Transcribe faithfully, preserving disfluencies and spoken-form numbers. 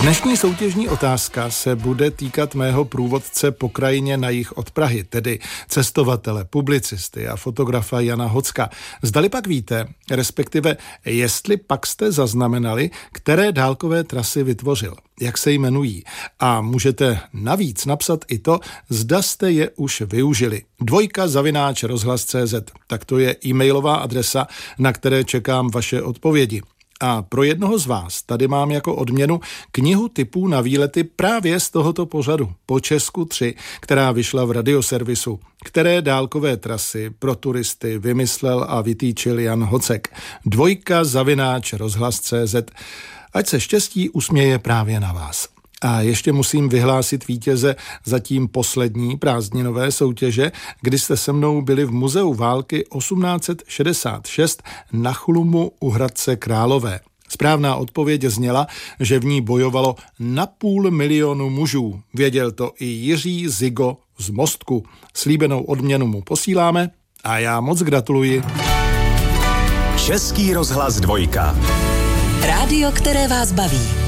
Dnešní soutěžní otázka se bude týkat mého průvodce po krajině na jih od Prahy, tedy cestovatele, publicisty a fotografa Jana Hocka. Zdali pak víte, respektive jestli pak jste zaznamenali, které dálkové trasy vytvořil, jak se jmenují. A můžete navíc napsat i to, zda jste je už využili. Dvojka zavináč rozhlas tečka cé zet. Tak to je e-mailová adresa, na které čekám vaše odpovědi. A pro jednoho z vás tady mám jako odměnu knihu tipů na výlety právě z tohoto pořadu Po Česku tři, která vyšla v radioservisu. Které dálkové trasy pro turisty vymyslel a vytýčil Jan Hocek. Dvojka zavináč rozhlas tečka cé zet. Ať se štěstí usměje právě na vás. A ještě musím vyhlásit vítěze zatím poslední prázdninové soutěže, kdy jste se mnou byli v Muzeu války osmnáct set šedesát šest na Chlumu u Hradce Králové. Správná odpověď zněla, že v ní bojovalo na půl milionu mužů. Věděl to i Jiří Zigo z Mostku. Slíbenou odměnu mu posíláme a já moc gratuluji. Český rozhlas dvojka. Rádio, které vás baví.